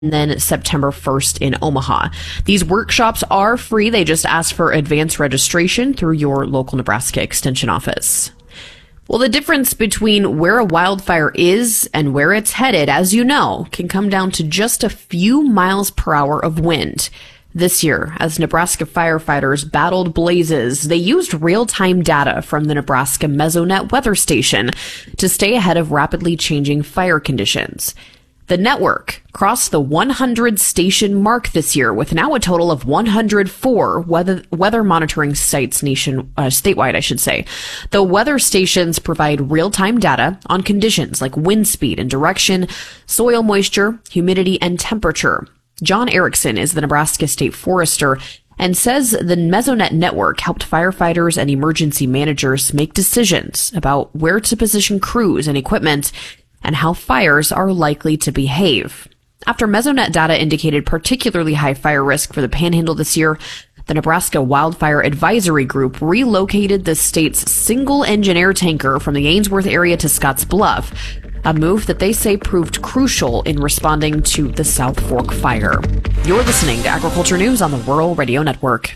and then September 1st in Omaha. These workshops are free. They just ask for advance registration through your local Nebraska Extension office. Well, the difference between where a wildfire is and where it's headed, as you know, can come down to just a few miles per hour of wind. This year, as Nebraska firefighters battled blazes, they used real-time data from the Nebraska Mesonet weather station to stay ahead of rapidly changing fire conditions. The network crossed the 100 station mark this year with now a total of 104 weather monitoring sites statewide, I should say. The weather stations provide real-time data on conditions like wind speed and direction, soil moisture, humidity, and temperature. John Erickson is the Nebraska State Forester and says the Mesonet network helped firefighters and emergency managers make decisions about where to position crews and equipment and how fires are likely to behave. After Mesonet data indicated particularly high fire risk for the Panhandle this year, the Nebraska Wildfire Advisory Group relocated the state's single-engine air tanker from the Ainsworth area to Scotts Bluff, a move that they say proved crucial in responding to the South Fork fire. You're listening to Agriculture News on the Rural Radio Network.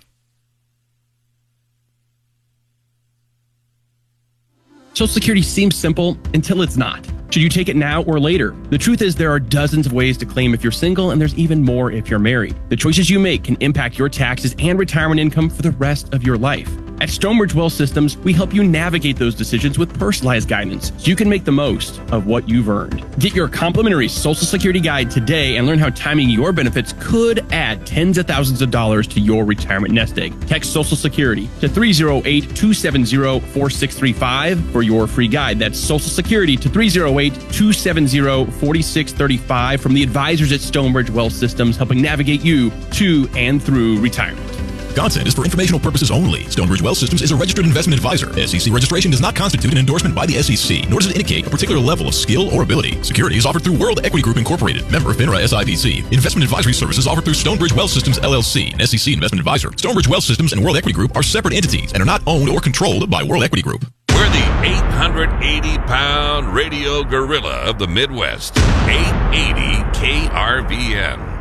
Social Security seems simple until it's not. Should you take it now or later? The truth is there are dozens of ways to claim if you're single, and there's even more if you're married. The choices you make can impact your taxes and retirement income for the rest of your life. At Stonebridge Wealth Systems, we help you navigate those decisions with personalized guidance so you can make the most of what you've earned. Get your complimentary Social Security guide today and learn how timing your benefits could add tens of thousands of dollars to your retirement nest egg. Text Social Security to 308-270-4635 for your free guide. That's Social Security to 308-270-4635 from the advisors at Stonebridge Wealth Systems, helping navigate you to and through retirement. Content is for informational purposes only. Stonebridge Wealth Systems is a registered investment advisor. SEC registration does not constitute an endorsement by the SEC, nor does it indicate a particular level of skill or ability. Securities offered through World Equity Group Incorporated, member of FINRA SIPC. Investment advisory services offered through Stonebridge Wealth Systems LLC, an SEC investment advisor. Stonebridge Wealth Systems and World Equity Group are separate entities and are not owned or controlled by World Equity Group. We're the 880-pound radio gorilla of the Midwest. 880 KRVN.